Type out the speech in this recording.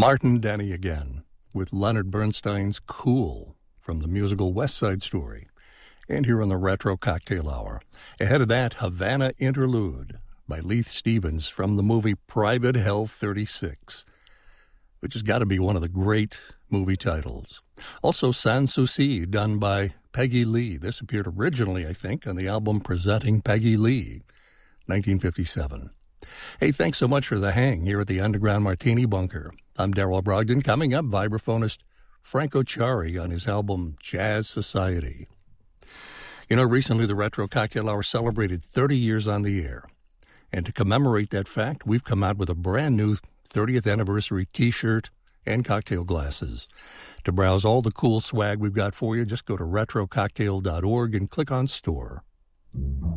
Martin Denny again with Leonard Bernstein's Cool from the musical West Side Story. And here on the Retro Cocktail Hour. Ahead of that, Havana Interlude by Leith Stevens from the movie Private Hell 36, which has got to be one of the great movie titles. Also, Sans Souci, done by Peggy Lee. This appeared originally, I think, on the album Presenting Peggy Lee, 1957. Hey, thanks so much for the hang here at the Underground Martini Bunker. I'm Darrell Brogdon. Coming up, vibraphonist Franco Chari on his album Jazz Society. You know, recently the Retro Cocktail Hour celebrated 30 years on the air. And to commemorate that fact, we've come out with a brand new 30th anniversary T-shirt and cocktail glasses. To browse all the cool swag we've got for you, just go to retrococktail.org and click on Store.